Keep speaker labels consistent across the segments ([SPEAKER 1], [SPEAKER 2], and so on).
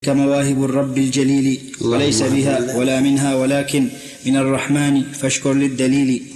[SPEAKER 1] كمواهب الرب الجليل وليس بها ولا منها ولكن من الرحمن فاشكر للدليل.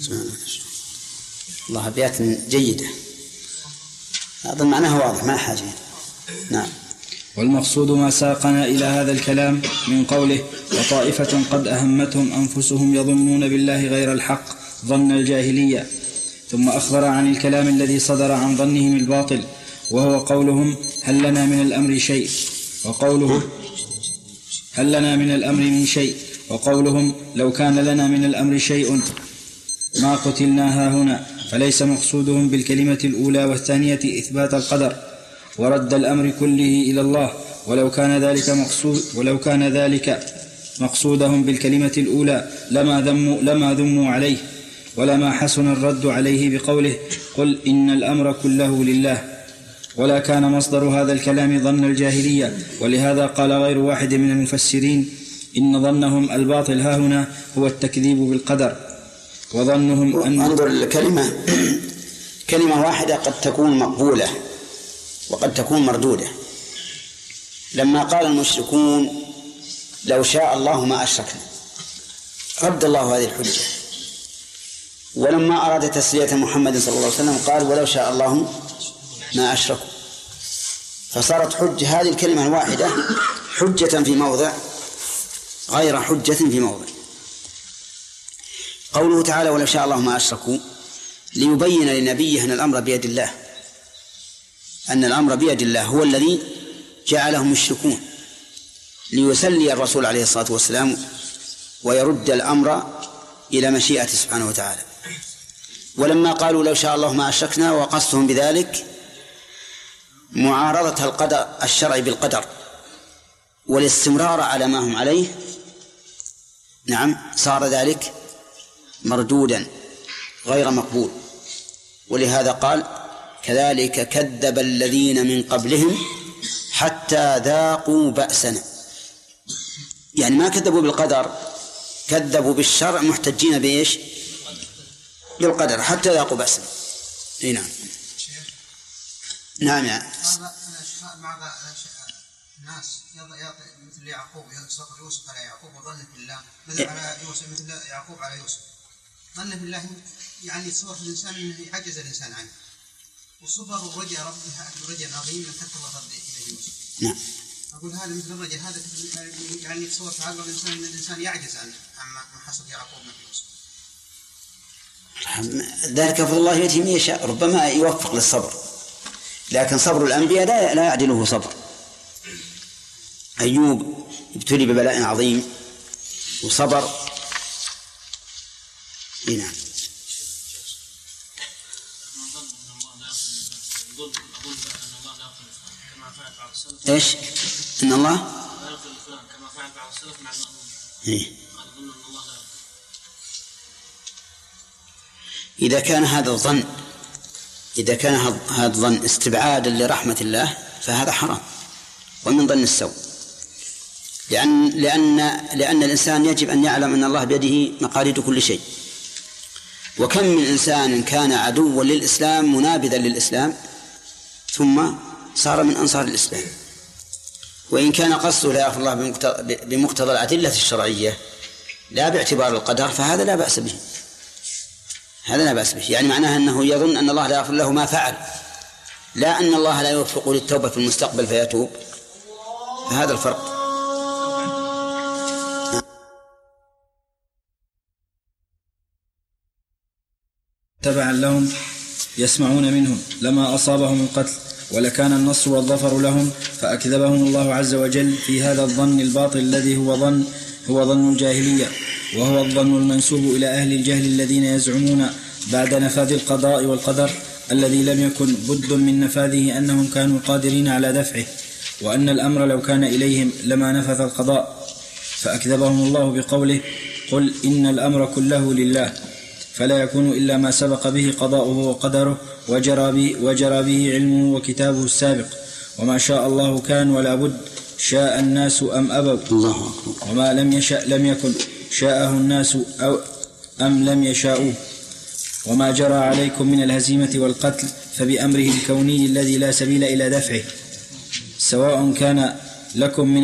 [SPEAKER 2] الله أبيات جيدة، هذا معناه واضح ما حاجة. نعم.
[SPEAKER 1] والمقصود ما ساقنا إلى هذا الكلام من قوله وطائفة قد أهمتهم أنفسهم يظنون بالله غير الحق ظن الجاهلية، ثم أخبر عن الكلام الذي صدر عن ظنهم الباطل وهو قولهم هل لنا من الأمر شيء، وقولهم هل لنا من الأمر من شيء، وقولهم لو كان لنا من الأمر شيء ما قتلنا هاهنا، فليس مقصودهم بالكلمة الأولى والثانية إثبات القدر ورد الأمر كله إلى الله، ولو كان ذلك مقصودهم بالكلمة الأولى لما ذموا عليه ولما حسن الرد عليه بقوله قل إن الأمر كله لله، ولا كان مصدر هذا الكلام ظن الجاهلية. ولهذا قال غير واحد من المفسرين إن ظنهم الباطل هاهنا هو التكذيب بالقدر، وظنهم أن
[SPEAKER 2] انظر الكلمة كلمة واحدة قد تكون مقبولة وقد تكون مردودة. لما قال المشركون لو شاء الله ما أشركنا رد الله هذه الحجة، ولما أراد تسلية محمد صلى الله عليه وسلم قال ولو شاء الله ما أشركوا، فصارت حجة هذه الكلمة الواحدة حجة في موضع غير حجة في موضع. قوله تعالى ولو شاء الله ما أشركوا ليبين لنبيه أن الأمر بيد الله، أن الأمر بيد الله هو الذي جعلهم يشركون، ليسلي الرسول عليه الصلاة والسلام ويرد الأمر إلى مشيئته سبحانه وتعالى. ولما قالوا لو شاء الله ما أشركنا وقصدهم بذلك معارضة القدر الشرعي بالقدر والاستمرار على ما هم عليه، نعم صار ذلك مردودا غير مقبول. ولهذا قال كذلك كذب الذين من قبلهم حتى ذاقوا بأسنا، يعني ما كذبوا بالقدر، كذبوا بالشرع محتجين بإيش؟ بالقدر حتى ذاقوا بأسنا. نعم. نعم يا
[SPEAKER 3] بعض الناس مثل يعقوب يصف يوسف على يعقوب وظن في الله مثل على يوسف مثل يعقوب على يوسف ظن في الله، يعني يتصور الإنسان أنه يعجز الإنسان عنه، والصبر ورجع ربها رجع عظيم من كتب الرد إلى يوسف.
[SPEAKER 2] نعم.
[SPEAKER 3] أقول هذا مثل الرجل هذا يعني يتصور في عقل الإنسان أن الإنسان يعجز عنه عما حصل يعقوب في يوسف.
[SPEAKER 2] ذلك فضل الله يؤتيه من يشاء، ربما يوفق للصبر، لكن صبر الأنبياء لا يعدله صبر. أيوب ابتلي ببلاء عظيم وصبر. نعم. إيش؟ إن الله كما فعل بعض السلف مع المأمون. إذا كان هذا الظن استبعادا لرحمة الله فهذا حرام ومن ظن السوء، لأن الإنسان يجب أن يعلم أن الله بيده مقاليد كل شيء. وكم من إنسان كان عدوا للإسلام منابذا للإسلام ثم صار من أنصار الإسلام، وإن كان قصده لا يغفر الله بمقتضى الأدلة الشرعية لا باعتبار القدر فهذا لا بأس به، هذا لا بأس به، يعني معناها أنه يظن أن الله لا يغفر له ما فعل، لا أن الله لا يوفق للتوبة في المستقبل فيتوب، فهذا الفرق.
[SPEAKER 1] تبعا لهم يسمعون منهم لما أصابهم القتل ولكان النصر والظفر لهم، فأكذبهم الله عز وجل في هذا الظن الباطل الذي هو ظن الجاهلية، وهو الظن المنسوب إلى أهل الجهل الذين يزعمون بعد نفاذ القضاء والقدر الذي لم يكن بد من نفاذه أنهم كانوا قادرين على دفعه، وأن الأمر لو كان إليهم لما نفذ القضاء، فأكذبهم الله بقوله قل إن الأمر كله لله، فلا يكون إلا ما سبق به قضاؤه وقدره وجرى به علمه وكتابه السابق، وما شاء الله كان ولا بد، شاء الناس أم أبوا، وما لم يشأ لم يكن، شاءه الناس أم لم يشاءوه، وما جرى عليكم من الهزيمة والقتل فبأمره الكوني الذي لا سبيل إلى دفعه، سواء كان لكم من